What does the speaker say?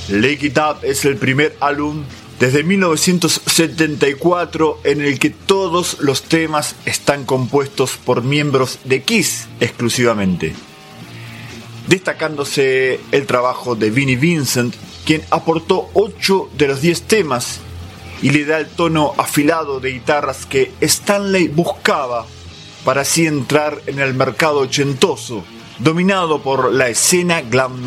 Lick It Up es el primer álbum desde 1974 en el que todos los temas están compuestos por miembros de Kiss exclusivamente, destacándose el trabajo de Vinnie Vincent, quien aportó 8 de los 10 temas y le da el tono afilado de guitarras que Stanley buscaba para así entrar en el mercado ochentoso, dominado por la escena glam